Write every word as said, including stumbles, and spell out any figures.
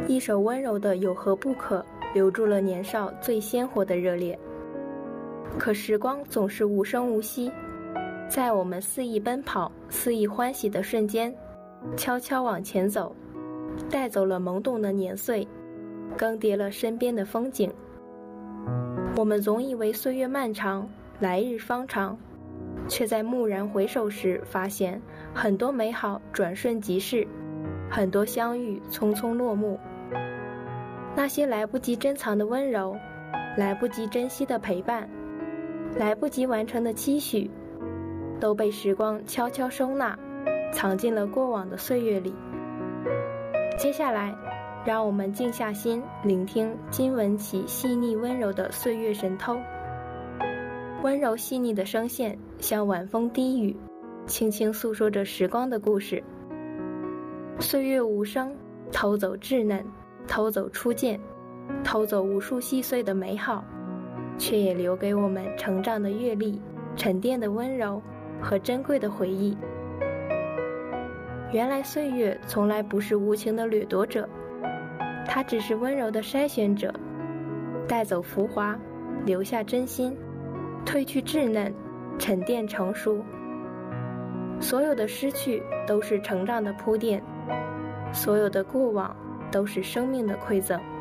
一首温柔的有何不可，留住了年少最鲜活的热烈。可时光总是无声无息，在我们肆意奔跑、肆意欢喜的瞬间，悄悄往前走，带走了懵懂的年岁，更迭了身边的风景。我们总以为岁月漫长，来日方长，却在蓦然回首时，发现很多美好转瞬即逝，很多相遇匆匆落幕。那些来不及珍藏的温柔，来不及珍惜的陪伴，来不及完成的期许，都被时光悄悄收纳，藏进了过往的岁月里。接下来，让我们静下心，聆听金文岐细腻温柔的岁月神偷。温柔细腻的声线像晚风低语，轻轻诉说着时光的故事。岁月无声，偷走稚嫩，偷走初见，偷走无数细碎的美好，却也留给我们成长的阅历、沉淀的温柔和珍贵的回忆。原来岁月从来不是无情的掠夺者，它只是温柔的筛选者，带走浮华，留下真心，褪去稚嫩，沉淀成熟。所有的失去都是成长的铺垫，所有的过往都是生命的馈赠。